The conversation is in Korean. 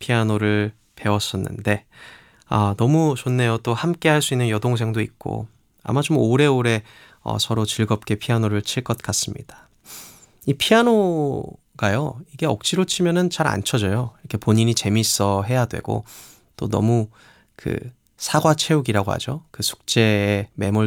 피아노를 배웠었는데 너무 좋네요. 또 함께 할 수 있는 여동생도 있고 아마 좀 오래오래 서로 즐겁게 피아노를 칠 것 같습니다. 이 피아노가요, 이게 억지로 치면은 잘 안 쳐져요. 이렇게 본인이 재밌어 해야 되고 또 너무 그 사과 채우기라고 하죠. 그 숙제에 매몰